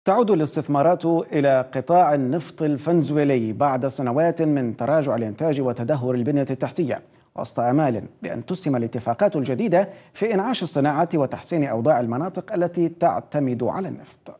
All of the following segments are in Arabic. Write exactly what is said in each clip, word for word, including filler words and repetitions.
تعود الاستثمارات إلى قطاع النفط الفنزويلي بعد سنوات من تراجع الإنتاج وتدهور البنية التحتية، وسط آمال بأن تسهم الاتفاقات الجديدة في إنعاش الصناعة وتحسين أوضاع المناطق التي تعتمد على النفط.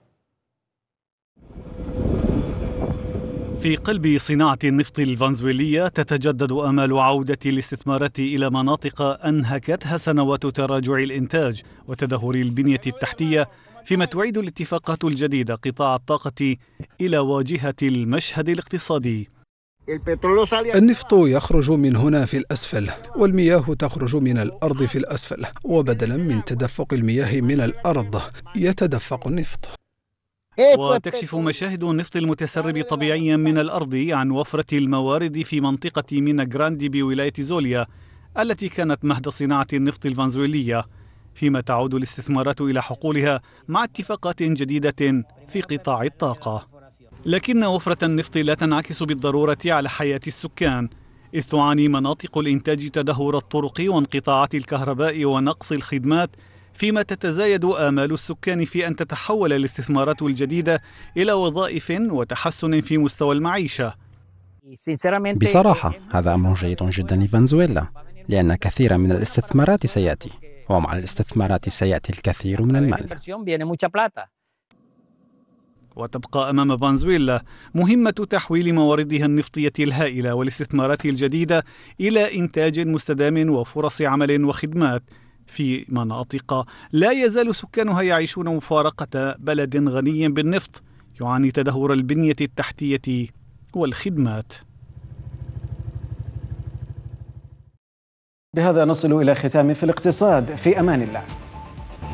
في قلب صناعة النفط الفنزويلية تتجدد آمال عودة الاستثمارات إلى مناطق أنهكتها سنوات تراجع الإنتاج وتدهور البنية التحتية، فيما تعيد الاتفاقات الجديدة قطاع الطاقة إلى واجهة المشهد الاقتصادي. النفط يخرج من هنا في الأسفل، والمياه تخرج من الأرض في الأسفل، وبدلا من تدفق المياه من الأرض يتدفق النفط. وتكشف مشاهد النفط المتسرب طبيعيا من الأرض عن وفرة الموارد في منطقة مينا جراندي بولاية زوليا التي كانت مهد صناعة النفط الفنزويلية، فيما تعود الاستثمارات إلى حقولها مع اتفاقات جديدة في قطاع الطاقة. لكن وفرة النفط لا تنعكس بالضرورة على حياة السكان، إذ تعاني مناطق الإنتاج تدهور الطرق وانقطاعات الكهرباء ونقص الخدمات، فيما تتزايد آمال السكان في أن تتحول الاستثمارات الجديدة إلى وظائف وتحسن في مستوى المعيشة. بصراحة هذا أمر جيد جدا لفنزويلا، لأن كثيرا من الاستثمارات سيأتي، ومع الاستثمارات سيأتي الكثير من المال. وتبقى أمام فنزويلا مهمة تحويل مواردها النفطية الهائلة والاستثمارات الجديدة إلى إنتاج مستدام وفرص عمل وخدمات في مناطق لا يزال سكانها يعيشون مفارقة بلد غني بالنفط يعاني تدهور البنية التحتية والخدمات. بهذا نصل إلى ختام في الاقتصاد. في أمان الله.